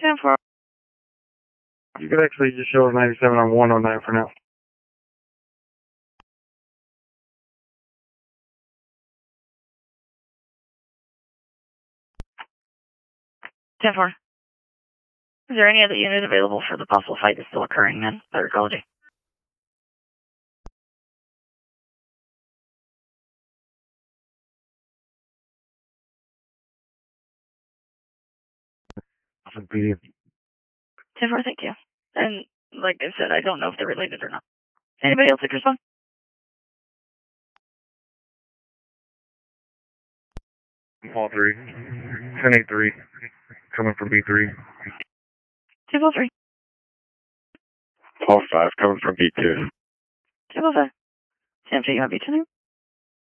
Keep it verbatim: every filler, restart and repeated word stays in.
ten four. You could actually just show us ninety-seven on one oh nine for now. ten four. Is there any other unit available for the possible fight that's still occurring then? Better ecology. ten four, thank you. And like I said, I don't know if they're related or not. Anybody else like to respond? Paul three. ten eight three. Coming from B three. two four three. Paul five coming from B two. two four five. Sam, you want B two now?